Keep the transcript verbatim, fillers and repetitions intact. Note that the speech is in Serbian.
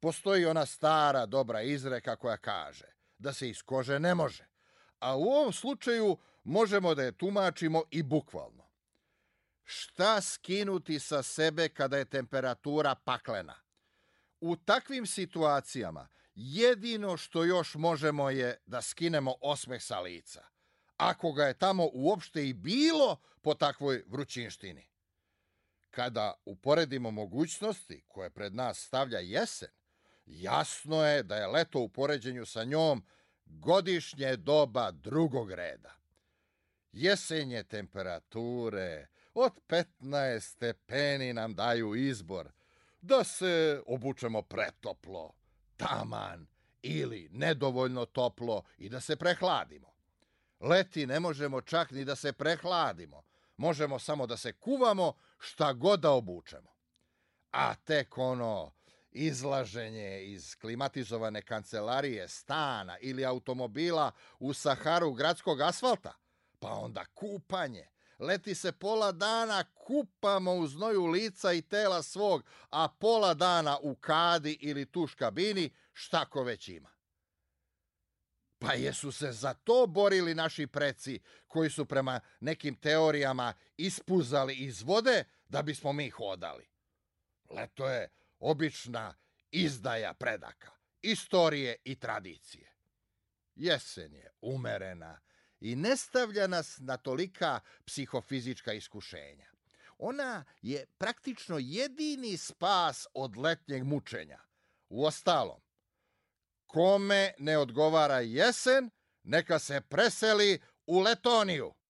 Postoji ona stara dobra izreka koja kaže da se iz kože ne može, a u ovom slučaju možemo da je tumačimo i bukvalno. Šta skinuti sa sebe kada je temperatura paklena? U takvim situacijama jedino što još možemo je da skinemo osmeh sa lica, ako ga je tamo uopšte i bilo po takvoj vrućinštini. Kada uporedimo mogućnosti koje pred nas stavlja jesen, jasno je da je leto u poređenju sa njom godišnje doba drugog reda. Jesenje temperature od petnaest stepeni nam daju izbor da se obučemo pretoplo, taman ili nedovoljno toplo i da se prehladimo. Leti ne možemo čak ni da se prehladimo, možemo samo da se kuvamo šta god da obučemo. A tek ono izlaženje iz klimatizovane kancelarije, stana ili automobila u Saharu gradskog asfalta, pa onda kupanje. Leti se pola dana kupamo u znoju lica i tela svog, a pola dana u kadi ili tuš kabini, šta ko već ima. Pa jesu se za to borili naši preci koji su prema nekim teorijama ispuzali iz vode da bismo mi hodali. Leto je obična izdaja predaka, istorije i tradicije. Jesen je umerena i ne stavlja nas na tolika psihofizička iskušenja. Ona je praktično jedini spas od letnjeg mučenja. Uostalom, kome ne odgovara jesen, neka se preseli u Letoniju.